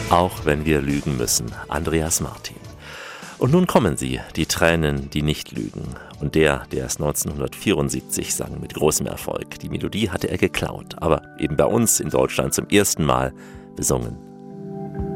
Auch wenn wir lügen müssen, Andreas Martin. Und nun kommen sie, die Tränen, die nicht lügen. Und der es 1974 sang mit großem Erfolg. Die Melodie hatte er geklaut, aber eben bei uns in Deutschland zum ersten Mal besungen